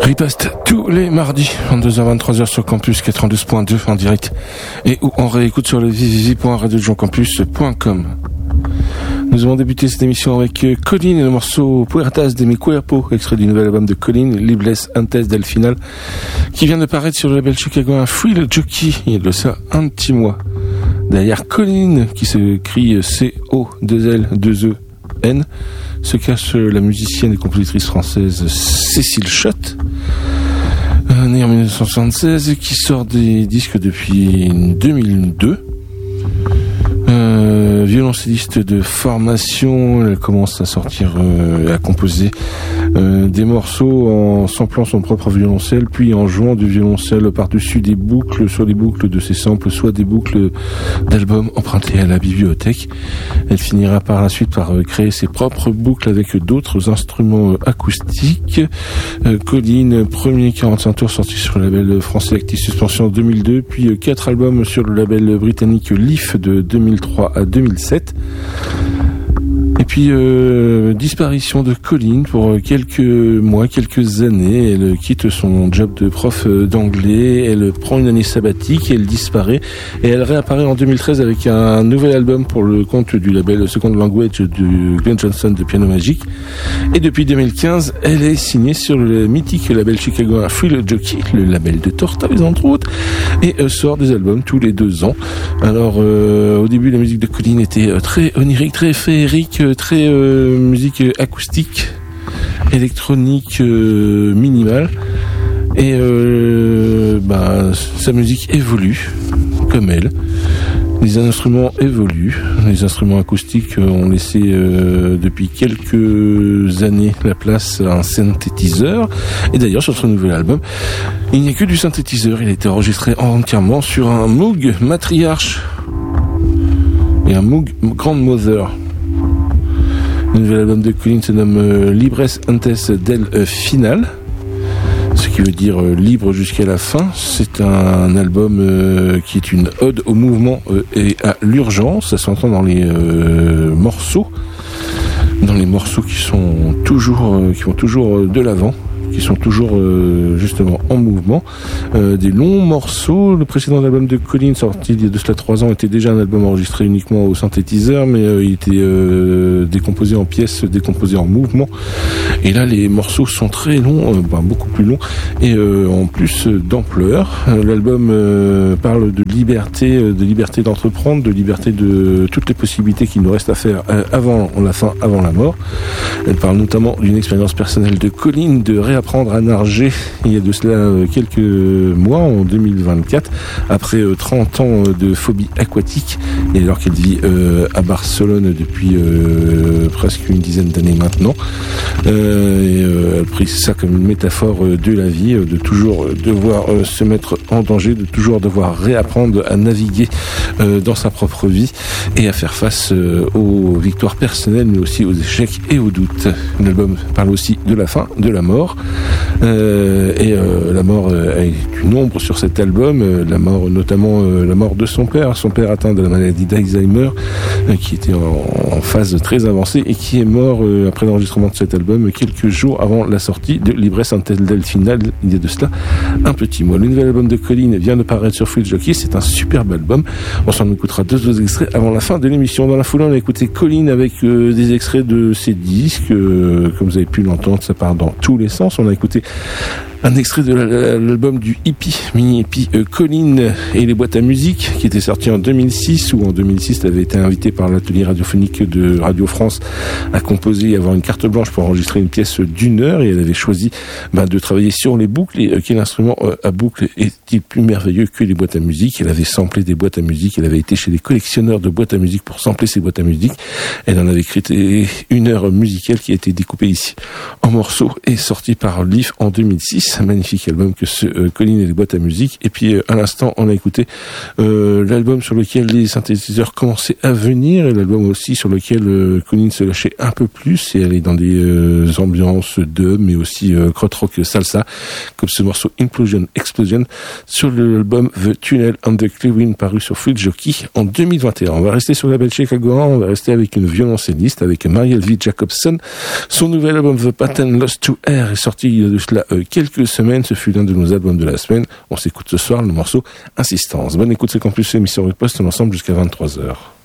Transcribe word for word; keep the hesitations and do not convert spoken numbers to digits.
Riposte tous les mardis, vingt-deux heures vingt-trois heures sur Campus quatre-vingt-douze point deux en direct et ou en réécoute sur le w w w point radio jean campus point com. Nous avons débuté cette émission avec Colin et le morceau Puertas de mi cuerpo, extrait du nouvel album de Colin, Libres Antes del Final, qui vient de paraître sur le label chicagoen Free the Jockey, il y a de ça un petit mois. Derrière Colin, qui s'écrit C O deux L deux E N, se cache la musicienne et compositrice française Cécile Schott, née en dix-neuf cent soixante-seize, qui sort des disques depuis deux mille deux. Euh, violoncelliste de formation, elle commence à sortir, euh, à composer euh, des morceaux en samplant son propre violoncelle, puis en jouant du violoncelle par-dessus des boucles, soit des boucles de ses samples, soit des boucles d'albums empruntés à la bibliothèque. Elle finira par la suite par euh, créer ses propres boucles avec d'autres instruments euh, acoustiques. Euh, Colin, premier quarante-cinq tours sorti sur le label français Active Suspension en deux mille deux, puis euh, quatre albums sur le label britannique Leaf de deux mille trois à deux mille sept. Et puis euh, disparition de Colin pour quelques mois, quelques années. Elle quitte son job de prof d'anglais, elle prend une année sabbatique, elle disparaît et elle réapparaît en deux mille treize avec un nouvel album pour le compte du label Second Language de Glenn Johnson de Piano Magique. Et depuis deux mille quinze, elle est signée sur le mythique label chicagoen Free the Jockey, le label de Tortoise entre autres, et euh, sort des albums tous les deux ans. Alors euh, au début, la musique de Colin était très onirique, très féerique, très euh, musique acoustique, électronique euh, minimale, et euh, bah, sa musique évolue comme elle. Les instruments évoluent, les instruments acoustiques ont laissé euh, depuis quelques années la place à un synthétiseur, et d'ailleurs sur son nouvel album il n'y a que du synthétiseur. Il a été enregistré entièrement sur un Moog Matriarch et un Moog Grandmother. Le nouvel album de Colin se nomme euh, Libres Antes del euh, Final, ce qui veut dire euh, libre jusqu'à la fin. C'est un album euh, qui est une ode au mouvement euh, et à l'urgence. Ça s'entend dans les euh, morceaux, dans les morceaux qui sont toujours, euh, qui vont toujours de l'avant, qui sont toujours euh, justement en mouvement. Euh, des longs morceaux. Le précédent album de Colin, sorti il y a de cela trois ans, était déjà un album enregistré uniquement au synthétiseur, mais euh, il était euh, décomposé en pièces, décomposé en mouvement. Et là, les morceaux sont très longs, euh, ben, beaucoup plus longs, et euh, en plus euh, d'ampleur. Euh, l'album euh, parle de liberté, euh, de liberté d'entreprendre, de liberté de toutes les possibilités qu'il nous reste à faire euh, avant la fin, avant la mort. Elle parle notamment d'une expérience personnelle de Colin, de réapprendre apprendre à nager il y a de cela quelques mois, en deux mille vingt-quatre, après trente ans de phobie aquatique, et alors qu'elle vit euh, à Barcelone depuis euh, presque une dizaine d'années maintenant. Euh, et, euh, elle a pris ça comme une métaphore de la vie, de toujours devoir euh, se mettre en danger, de toujours devoir réapprendre à naviguer euh, dans sa propre vie et à faire face euh, aux victoires personnelles, mais aussi aux échecs et aux doutes. L'album parle aussi de la fin, de la mort. Euh, et euh, la mort euh, est une ombre sur cet album, euh, la mort notamment euh, la mort de son père, son père atteint de la maladie d'Alzheimer, euh, qui était en, en phase très avancée et qui est mort euh, après l'enregistrement de cet album quelques jours avant la sortie de Libres Antes del Final, il y a de cela un petit mois. Le nouvel album de Colin vient de paraître sur Free the Jockey, c'est un superbe album. On s'en écoutera deux autres extraits avant la fin de l'émission. Dans la foulée, on a écouté Colin avec euh, des extraits de ses disques, euh, comme vous avez pu l'entendre, ça part dans tous les sens. On a écouté un extrait de l'album du hippie, mini-hippie euh, Colin et les boîtes à musique, qui était sorti en deux mille six, où en deux mille six, elle avait été invitée par l'atelier radiophonique de Radio France à composer et avoir une carte blanche pour enregistrer une pièce d'une heure, et elle avait choisi ben, de travailler sur les boucles, et euh, quel instrument euh, à boucle est-il plus merveilleux que les boîtes à musique. Elle avait samplé des boîtes à musique, elle avait été chez les collectionneurs de boîtes à musique pour sampler ces boîtes à musique. Elle en avait créé une heure musicale qui a été découpée ici en morceaux et sortie par Leaf en deux mille six. Un magnifique album que ce euh, Colin et les boîtes à musique. Et puis euh, à l'instant, on a écouté euh, l'album sur lequel les synthétiseurs commençaient à venir, et l'album aussi sur lequel euh, Colin se lâchait un peu plus et allait dans des euh, ambiances dub, mais aussi euh, krautrock salsa, comme ce morceau Implosion Explosion sur l'album The Tunnel and the Clearwind, paru sur Free the Jockey en deux mille vingt et un. On va rester sur le label chicagoan, on va rester avec une violoncelliste, avec Marielle V. Jacobson. Son nouvel album The Pattern Lost to Air est sorti il y a de cela euh, quelques quelques semaines. Ce fut l'un de nos albums de la semaine. On s'écoute ce soir le morceau Insistance. Bonne écoute, c'est Campus, émission Riposte, ensemble jusqu'à vingt-trois heures.